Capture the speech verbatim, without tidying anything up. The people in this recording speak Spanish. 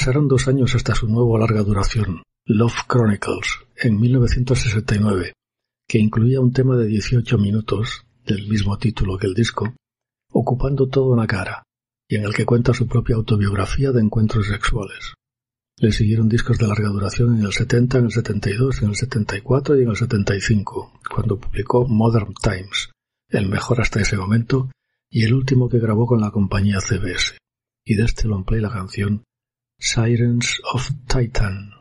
Pasaron dos años hasta su nuevo larga duración, Love Chronicles, en mil novecientos sesenta y nueve, que incluía un tema de dieciocho minutos, del mismo título que el disco, ocupando toda una cara, y en el que cuenta su propia autobiografía de encuentros sexuales. Le siguieron discos de larga duración en el setenta, en el setenta y dos, en el setenta y cuatro y en el setenta y cinco, cuando publicó Modern Times, el mejor hasta ese momento, y el último que grabó con la compañía C B S, y de este long play la canción Sirens of Titan.